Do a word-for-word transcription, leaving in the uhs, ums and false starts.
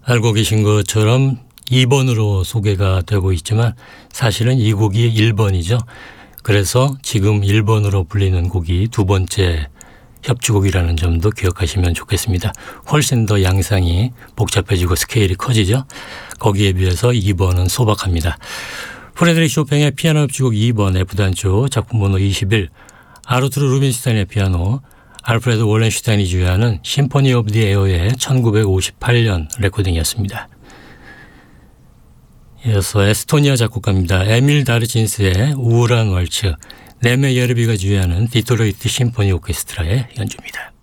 알고 계신 것처럼 이 번으로 소개가 되고 있지만 사실은 이 곡이 일 번이죠. 그래서 지금 일 번으로 불리는 곡이 두 번째 협주곡이라는 점도 기억하시면 좋겠습니다. 훨씬 더 양상이 복잡해지고 스케일이 커지죠. 거기에 비해서 이 번은 소박합니다. 프레드릭 쇼팽의 피아노 협주곡 이 번 F단조 작품 번호 이십일, 아르투르 루빈슈타인의 피아노, 알프레드 월렌슈타인이 주요하는 심포니 오브 디 에어의 천구백오십팔 년 레코딩이었습니다. 이어서 에스토니아 작곡가입니다. 에밀 다르진스의 우울한 왈츠, 네메 예르비가 주요하는 디트로이트 심포니 오케스트라의 연주입니다.